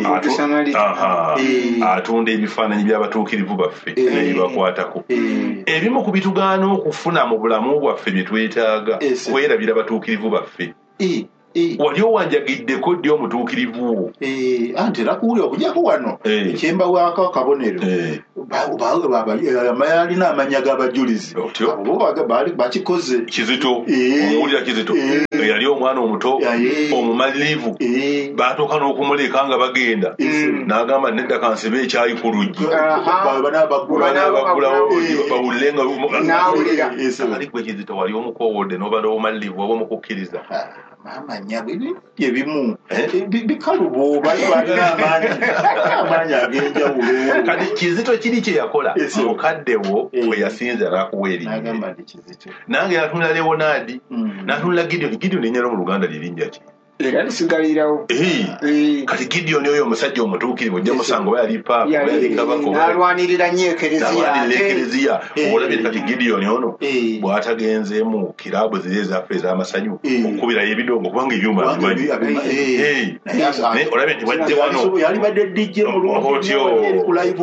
atunda ebifaananyi by'abatuukirivu baffe nebibakwatako ebimu ku bitugaana okufuna mu bulamu bwaffe bye twetaaga kwerabira abatuukirivu baffe wali owanjagiddeko ddi omutuukirivu anti era kuwulira okujjako wano ekyemba wako akabonero alina amanya g'abajulizi bakikoze Kizito omuwulira Kizito yali omwana omuto omumalirivu baatuuka n'okumuleka nga bagenda n'agamba nedda kansibe ekyayi ku luggi banaabagulawo bawulire nga ali gwe Kizito wali omukoowodde n'obala omumalirivu oba omukukkiriza amanya ebimu bikalubo balina amaanyi ag'enjawulo kati Kizito kiri kye yakola mukaddewo bwe yasinza n'akuwa erinnya nange yatunula Leonard n'atunula Gideon Gideon linnya mu Luganda lirinnya ki era lisigalirawo kati Gideon oyo omusajja omutuukirivu ojja musanga oba yali paapa yali kabaka n'alwanirira nnyo ekereziya olabye kati Gideon ono bw'atagenzeemu kiraabu ziri ezaffe ez'amasanyu okukubirayo ebidongo kubanga ebyuma abimanyi olabye nti wajje wano yali badde dijje mulungi eri ku live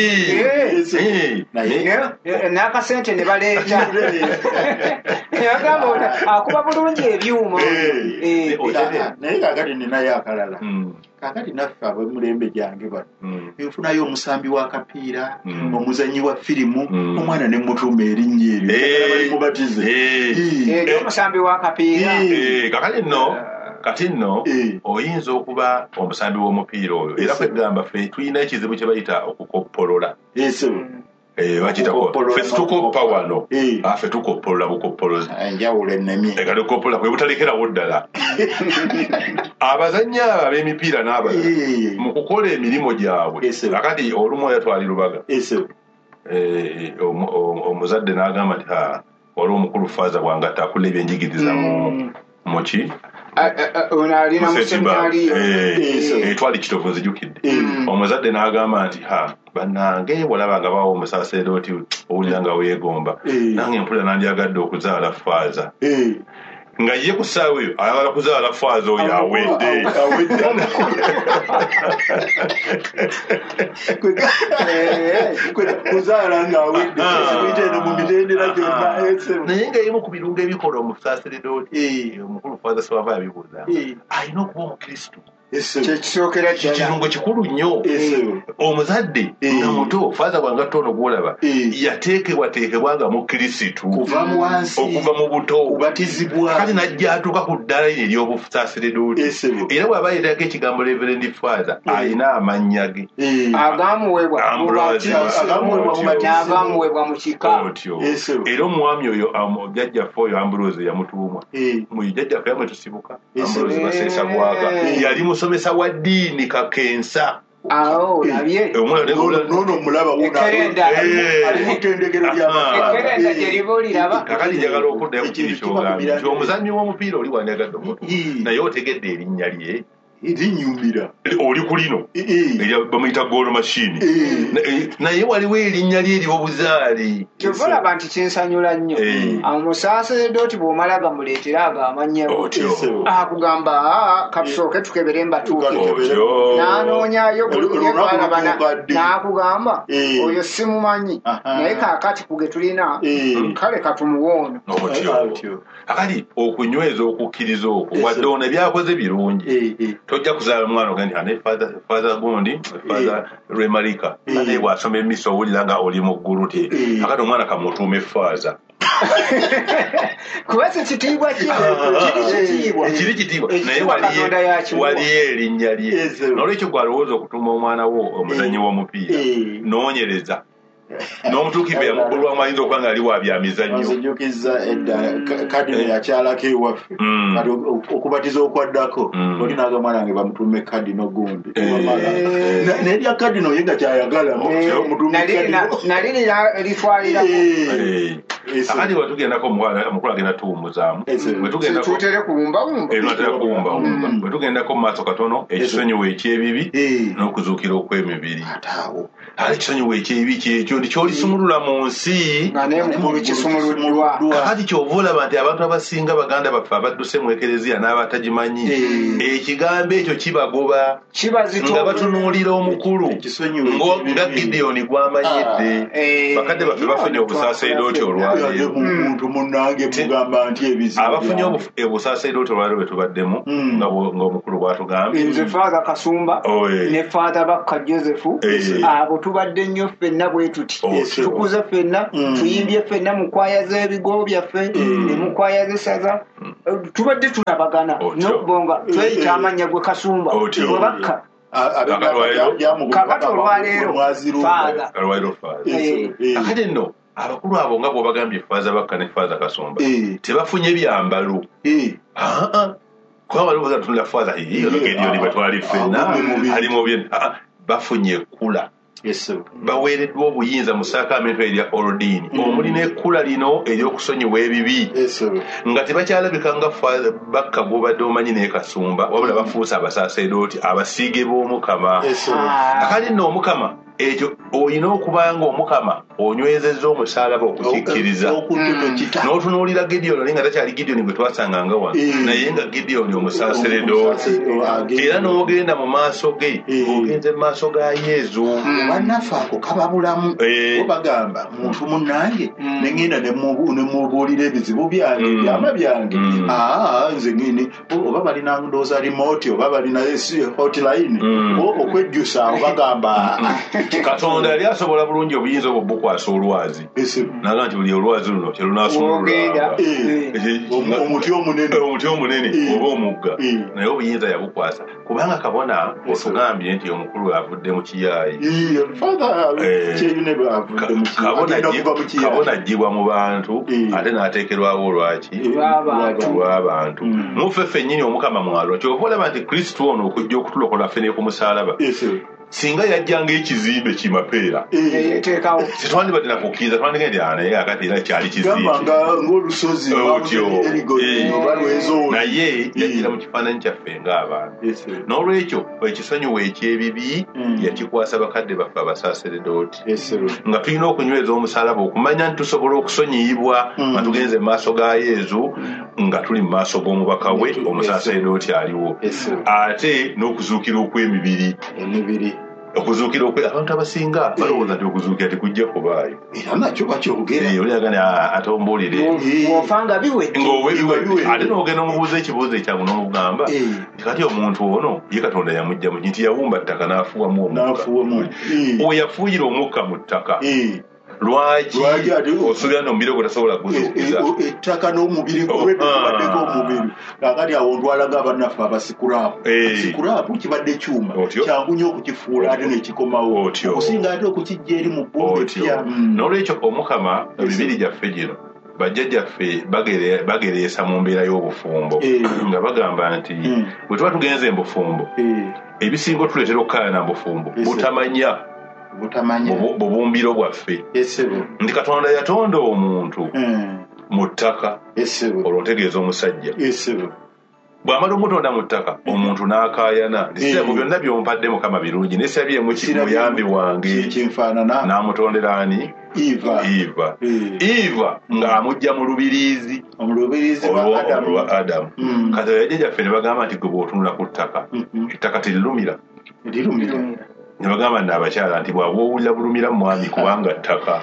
n'akasente ne baleeta yagamba akuba bulungi ebyuma naye kakati ninayo akalala kakati naffe ab'emulembe gyange bano enfunayo omusambi w'akapiira omuzanyi wa firimu omwana ne mutuuma erinnya eryo balimubatize omusambi w'akapiira kakati nno kati nno oyinza okuba omusambi w'omupiira oyo era kwegamba ffe tulina ekizibu kye bayita okukoppolola bakitako ffe situkoppa wano ffe tukoppolola bukoppolozi enjawulo ennemye kati okukoppolola kwe butalekerawo ddala abazannyi abo ab'emipiira n'abalala mu kukola emirimu gyabwe kakati olumu yatwali Lubaga omuzadde n'agamba nti wali omukulu faaza bwange atakula ebyenjigiriza muki alina museminari etwali Kitovu nzijukidde omuzadde n'agamba nti bannange bw'olaba nga bawa omusaaseredooti owulira nga weegomba nange mpulira nandyagadde okuzaala faaza nga ye ku ssaawa eyo ayagala kuzaala faaza oyo awedde kuzaala nga awedde eno mu mitendera gyonna naye nga ebimu ku birungo ebikola omusaaseredooti omukulu faaza sewava yabibuuza alina okuba omukristu kyekisookera kirungo kikulu nnyo omuzadde nga muto faaza bwanga ttono gwolaba yateekebwateekebwa nga mukrisitu okuva mu wansi okuva mu buto kubatizibwa kati najja atuuka ku ddala lino ery'obusaaseredooti era bw'aba yeetako ekigambo reverendi faaza alina amannya ge agaamuweebwa n'agaamuweebwa mu kika otyo era omwami oyo jjajjaffe oyo Ambrose yamutuumwa jjajjaffe yamwe tusibuka Ambrose Baseesa Bwaga yali musomesa wa ddiini kakensa awo olabye nono mulaba alimutendegero ly'ekerenda gye liba oliraba kakati njagala okuddayo ku kiri ky'ogambye nti omuzannyi w'omupiira oli wandiyagadde omutu naye otegedde erinnya lye erinyumira oli ku lino bamuyita goolo mashini naye waliwo erinnya lye eryobuzaale kyova olaba nti kinsanyula nnyo omusaaseredooti bw'omala gamuleetera agaamanyawo akugamba katusooke tukebere mbatuuke n'anoonyayo gwalabana n'akugamba oyo simumanyi naye kaakati kuge tulina kale katumuwoono akali okunyweza okukkiriza okwo wadde ono ebyakoze birungi tojja kuzaala mwana ogandi ane faaza gundi faaza Lwemalika naye bw'asoma emmisa owulira nga oli mu ggulu ti akati omwana kamutuume faaza kuba kikitiibwa kiri kitiibwa naye waliyo erinnya lye n'olwekyo gwalowooza okutuuma omwana wo omuzannyi w'omupiira noonyereza n'omutuukirivu yamukulwamu ayinza okuba nga ali wa byamizannyo nzijukizza edda kadino yakyalako ewaffe kati okubatiza okwaddako oli naaga mwana wange bamutume kadino gundi nerya kadino ye nga kyayagala nali litwalirako akati wetugendako mukulu agenda tuwumuzaamu tutere kuwumbawumba wetugendako mu maaso katono ekisonyiwa ekyebibi n'okuzuukira okw'emibiri ali ekisonyiwa ekyebibi kyekyo kyolisumulula mu nsi kakati kyova olaba nti abantu abasinga baganda baffe abadduse mu ekereziya n'abatagimanyi ekigambo ekyo kibagoba nga batunuulira omukulu nga Gideoni gwamanyidde bakadde baffe bafunye obusaasaidoti olwaleero abafunye obusaasaidoti olwaleero bwe tubaddemu nga omukulu bw'atugambye nze Father Kasumba ne Father Bakka Joseph abo tubadde nnyo ffenna bwe tuti tukuze ffenna tuyimbye ffenna mu kwaya z'ebigo byaffe ne mu kwaya z'essaza tubadde tulabagana n'okubonga tweyita amannya gwe Kasumba gwe Bakka kakati olwaleero Father akati nno abakulu abo nga bw'obagambye Father Bakka ne Father Kasumba tebafunye byambalo kuba waliwo batunula Father Gideoni bwe twali ffenna alimu bye bafunye ekkula baweereddwa obuyinza mu ssaakaamento erya oldiini omuli n'ekkula lino ery'okusonyiwa ebibi nga tebakyalabika nga Bakka gw'obadde omanyi naye Kasumba wabula bafuuse abasaasedooti abasiige b'Omukama akali nno Omukama ekyo olina okuba nga Omukama onywezezza omusaalaba okukikkiriza n'otunuulira Gideoni oli nga takyali Gideoni gwe twasanganga wano naye nga Gideoni omusaaseredooti era n'ogenda mu maaso ge ogenze mu maaso ga Yezu bannaffe ako kababulamu obagamba muntu munnange nengenda nemubuulira ebizibu byange byama byange nze ngini oba balina ndooza remote oba balina hotline okwejjusa obagamba Katonda yali asobola bulungi obuyinza obwo bukwasa olwazi naga nti buli olwazi luno terunaasumulula omuti omunene oba omugga naye obuyinza yabukwasa kubanga kabona otugambye nti omukulu avudde mu kiyaayi kabona ajjibwa mu bantu ate n'ateekerwawo olwaki lw'abantu muffe ffennyini Omukama mwalo kyova olaba nti Kristo ono okujja okutulokola ffe ne ku musaalaba singa yajjanga ekizimbe kimapeera tetwandibadde nakukkiriza twandike nti naye akati era kyali kizimbeolusozi naye yajjira mu kifaananyi kyaffe ng'abantu n'olwekyo ekisonyiwa ekyebibi yakikwasa bakadde baffe abasaaseredooti nga tulina okunyweza omusaalaba okumanya nti tusobola okusonyiyibwa nga tugenze mu maaso ga Yezu nga tuli mu maaso g'omubaka we omusaaseredooti aliwo ate n'okuzuukira okw'emibiri okuzuukira okwe abantu abasinga balowooza nti okuzuukira tekujja kubaayo era nakyo bakyogera oliyagana atombuulire ng'ofanga biwedde ate n'ogenda omubuuza ekibuuzo ekyangu n'omugamba kati omuntu ono ye Katonda yamujja mu nti yawumba ttaka n'afuuwamu omukka oyo yafuuyira omukka mu ttaka lwaki osuubira nomubiri ogwo tasobola kuzuukiza ettaka n'omubiri gwebaddeko omubiri kakati awo ntwalaga bannaffe abasikuraapu sikuraapu kibadde kyuma kyangu nnyo okukifuula ate nekikomawo okusinga ate okukijja eri mu bbumba epya n'olwekyo Omukama ebibiri gyaffe gino bajjajjaffe bagereesa mu mbeera y'obufumbo nga bagamba nti bwe tuba tugenze mu bufumbo ebisinga tuleetera okukaayana mu bufumbo butamanya bubumbiro bwaffe nti Katonda yatonda omuntu mu ttaka olwo ntegeeza omusajja bw'amala omutonda mu ttaka omuntu n'akaayana mu byonna by'ompadde Mukama birungi nesabyemu kimuyambi wange n'amutondera ani Eva Eva ng'amugja mu lubiriizi olwa Adamu kati yajjajjaffe ne bagamba nti gwe bw'otunula ku ttaka ettaka terirumira ne bagamba nti abakyala nti bw'aba owulira bulumira mwami kubanga ttaka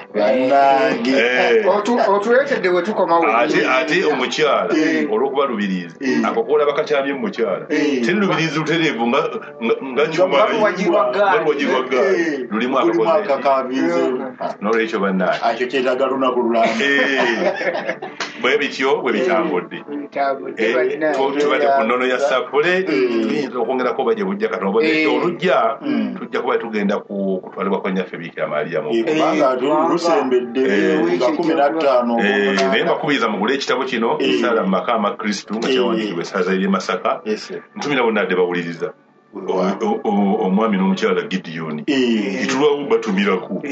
otuleetedde bwe tukomawo ate omukyala olw'okuba lubiriizi ako koola bakakyamye mu mukyala teri lubiriizi lutereevu nga kyumaluwagirwa gaali lulimu akakoze n'olwekyo bannaakyo kyetaga lunaku lulamu bwe bityo bwe bitambudde tubadde ku nnono ya sapule tuyinza okwongerako baje bujja katono olujja tujja kuba tugenda kutwalibwa kwa nnyaffe Biikira Maaliya kubanga lusembedde nga kumi na ttaano naye mbakubiriza mugule ekitabo kino Esaala mu maka amakristu nga kyawandiikibwa essaza ery'e Masaka ntumira bonnadde bawuliriza omwami n'omukyala Gideoni etulwawo batumirako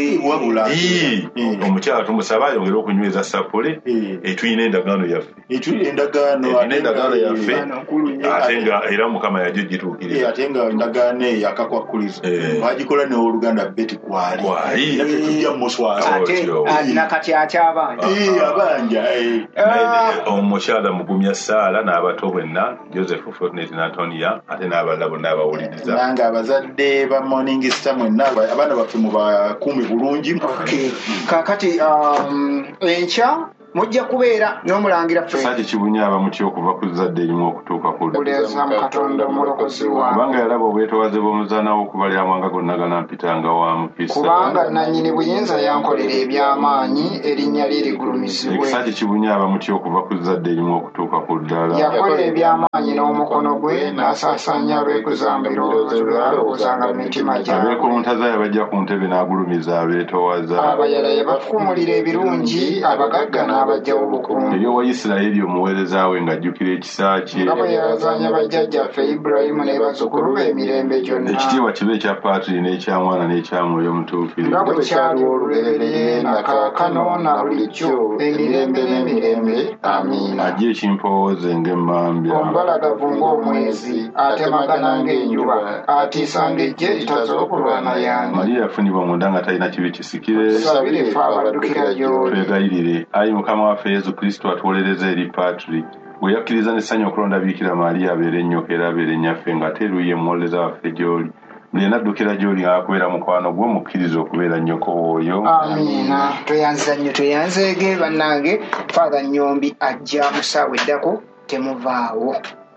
omukyala tumusaba ayongere okunyweza sapule etulina endagaano yaffe endagaano yaffe ate nga era Mukama yajjo gituukiriza ate nga endagaano eyo yakakwakuliza bagikola n'oluganda beti kwali tetujja muswaza nakati akyabanja abanja omukyala Mugumya Saala n'abato bwenna Joseph Fortnet n'Antonia ate n'abalala bonna nanga abazadde ba Morning Star mwenna abaana baffe mu bakuumi bulungi kakati enkya mujja kubeera n'omulangira Ssaati Kibunya mutya okuva ku zadde erimu okutuuka ku kuleza mu Katonda omulokozi waabwe kubanga yalaba obwetoowaze bw'omuzaana w'okubalya amawanga gonna ganampitanga wa mukisa kubanga nannyini buyinza yankolera eby'amaanyi erinnya lye ligulumizibwe Ssaati Kibunya mutya okuva ku zadde erimu okutuuka ku ddala yakola eby'amaanyi n'omukono gwe n'asaasaanya abeekuza birowoozo byalowoozanga mu mitima gyabwe abeekontaza yabajja ku ntebe n'agulumiza abeetoowaza abayala yabafuumulira ebirungi abagagga n'abajjawo obukungu eri Owaisirayiri omuweereza we ng'ajjukira ekisa kye nga bwe yazaanya bajjajjaffe Ibulayimu ne bazzukulu be emirembe gyonna ekitiibwa kibe ekya Paatiri n'ekya Mwana n'ekya Mwoyo Omutuukirivu nga bwe kyali olubereberye na kaakano na bulijjo emirembe n'emirembe amiina ajja ekimpowooze ng'emmambya omubalagavu ng'omwezi atemagana ng'enjuba atiisa ng'ejje litaza okulwana yange Mariya yafunibwa munda nga talina kibi kisikire tusabire ffe abaddukira gy'oli twegayirire ayi Mukama waffe Yesu Kristo atuwolereza eri Paatiri bwe yakkiriza n'essanyu okulonda Biikira Maaliya abeere nnyoko era abeere nnyaffe ng'ate eruuyi emuwoleza waffe gy'oli buli enaddukira gy'oli ng'akubeera mukwano gwe mukkiriza okubeera nnyoko oyo amiina tweyanza nnyo tweyanzeege bannange Father Nnyombi ajja mu ssaawa eddako temuvaawo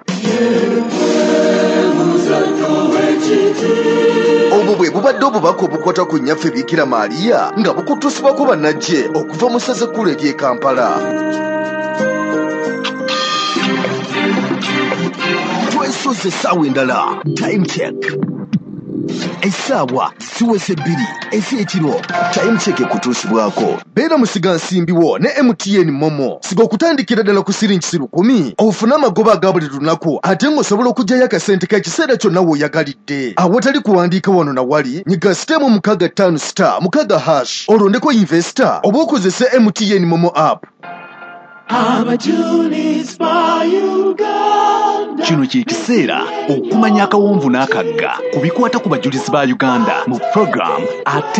obwo bwe bubadde obubaka obukwata ku nnyaffe Biikira Maaliya nga bukutusibwako bannajje okuva mu ssaza ekkulu ery'e Kampala. Twesoze essaawa endala time check essaawa ziweze bbiri ez'ekiro time check ekutuusibwako. Beera musiga nsimbiwo ne M T N Momo siga okutandikira ddala ku siringi lukumi ofune amagoba aga buli lunaku ate ng'osobola okuggyayo akasente k'ekiseera kyonna w'oyagalidde awatali kuwandiika wano na wali nyiga sitemu mukaaga ttaano sita mukaaga hash olondeko investor oba okozese M T N Momo app. Kino kye kiseera okumanya akawonvu n'akagga ku bikwata ku bajulizi ba Uganda mu program ate